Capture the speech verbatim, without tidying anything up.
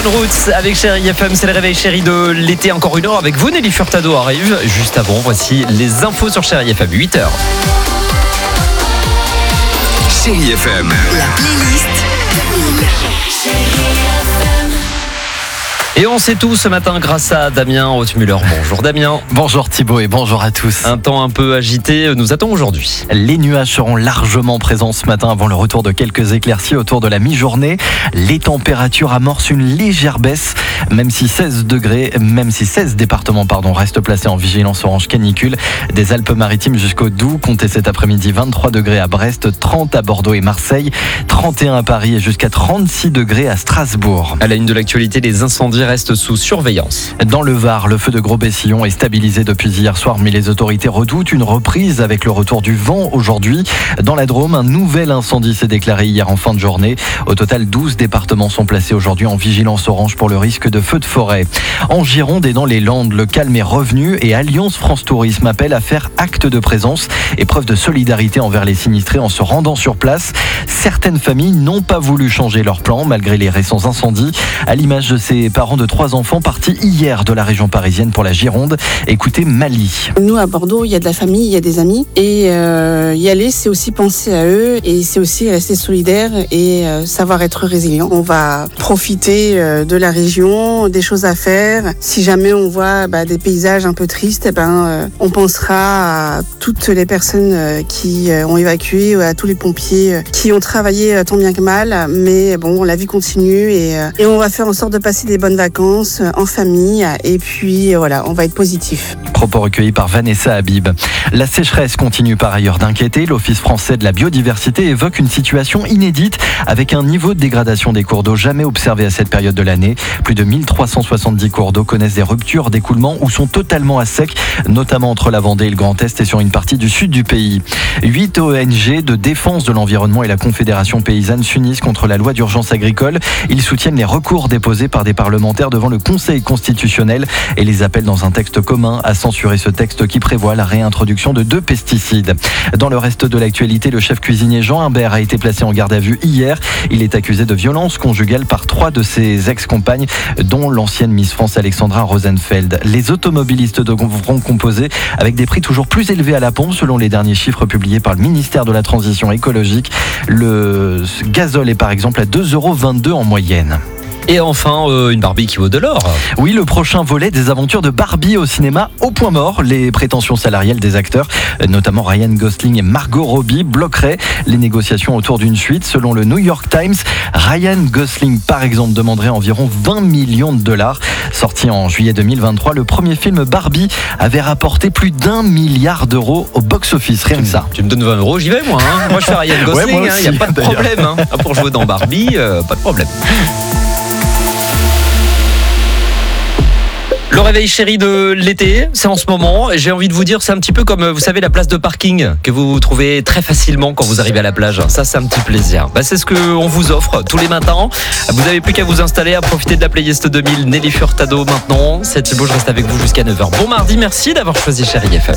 Roots avec Chérie F M, c'est le réveil chéri de l'été, encore une heure avec vous. Nelly Furtado arrive juste avant. Voici les infos sur Chérie F M, huit heures. Chérie F M, la playlist Chérie F M. Et on sait tout ce matin grâce à Damien Haute-Muller. Bonjour Damien. Bonjour Thibaut et bonjour à tous. Un temps un peu agité nous attend aujourd'hui. Les nuages seront largement présents ce matin avant le retour de quelques éclaircies autour de la mi-journée. Les températures amorcent une légère baisse, même si seize degrés, même si seize départements pardon, restent placés en vigilance orange canicule. Des Alpes-Maritimes jusqu'au Doubs, comptez cet après-midi vingt-trois degrés à Brest, trente à Bordeaux et Marseille, trente et un à Paris et jusqu'à trente-six degrés à Strasbourg. À la une de l'actualité, les incendies restent sous surveillance. Dans le Var, le feu de Gros-Bessillon est stabilisé depuis hier soir, mais les autorités redoutent une reprise avec le retour du vent aujourd'hui. Dans la Drôme, un nouvel incendie s'est déclaré hier en fin de journée. Au total, douze départements sont placés aujourd'hui en vigilance orange pour le risque de feu de forêt. En Gironde et dans les Landes, le calme est revenu et Alliance France Tourisme appelle à faire acte de présence et preuve de solidarité envers les sinistrés en se rendant sur place. Certaines familles n'ont pas voulu changer leur plan malgré les récents incendies, à l'image de ces parents de trois enfants partis hier de la région parisienne pour la Gironde. Écoutez Mali. Nous à Bordeaux, il y a de la famille, il y a des amis et euh, y aller, c'est aussi penser à eux et c'est aussi rester solidaire et euh, savoir être résilient. On va profiter euh, de la région, des choses à faire. Si jamais on voit bah, des paysages un peu tristes, eh ben, euh, on pensera à toutes les personnes euh, qui euh, ont évacué, à tous les pompiers euh, qui ont travaillé euh, tant bien que mal. Mais bon, la vie continue et, euh, et on va faire en sorte de passer des bonnes vacances en famille et puis voilà, on va être positif. Propos recueillis par Vanessa Habib. La sécheresse continue par ailleurs d'inquiéter. L'Office français de la biodiversité évoque une situation inédite avec un niveau de dégradation des cours d'eau jamais observé à cette période de l'année. Plus de mille trois cent soixante-dix cours d'eau connaissent des ruptures d'écoulement ou sont totalement à sec, notamment entre la Vendée et le Grand Est et sur une partie du sud du pays. Huit O N G de défense de l'environnement et la Confédération paysanne s'unissent contre la loi d'urgence agricole. Ils soutiennent les recours déposés par des parlementaires devant le Conseil constitutionnel et les appellent dans un texte commun à censurer ce texte qui prévoit la réintroduction de deux pesticides. Dans le reste de l'actualité, le chef cuisinier Jean Humbert a été placé en garde à vue hier. Il est accusé de violence conjugale par trois de ses ex-compagnes, dont l'ancienne Miss France Alexandra Rosenfeld. Les automobilistes devront composer avec des prix toujours plus élevés à la pompe selon les derniers chiffres publiés par le ministère de la Transition écologique. Le gazole est par exemple à deux euros vingt-deux en moyenne. Et enfin, euh, une Barbie qui vaut de l'or. Oui, le prochain volet des aventures de Barbie au cinéma au point mort. Les prétentions salariales des acteurs, notamment Ryan Gosling et Margot Robbie, bloqueraient les négociations autour d'une suite. Selon le New York Times, Ryan Gosling, par exemple, demanderait environ vingt millions de dollars. Sorti en juillet deux mille vingt-trois, le premier film Barbie avait rapporté plus d'un milliard d'euros au box-office. Rien que ça. Tu me donnes vingt euros, j'y vais moi. Hein. Moi, je fais Ryan Gosling, il ouais, n'y a pas de d'ailleurs. problème. Hein. Pour jouer dans Barbie, euh, pas de problème. Le réveil chéri de l'été, c'est en ce moment. J'ai envie de vous dire, c'est un petit peu comme, vous savez, la place de parking que vous trouvez très facilement quand vous arrivez à la plage. Ça, c'est un petit plaisir. Bah, c'est ce qu'on vous offre tous les matins. Vous n'avez plus qu'à vous installer, à profiter de la playlist deux mille. Nelly Furtado maintenant. C'est beau, je reste avec vous jusqu'à neuf heures. Bon mardi, merci d'avoir choisi Chérie F M.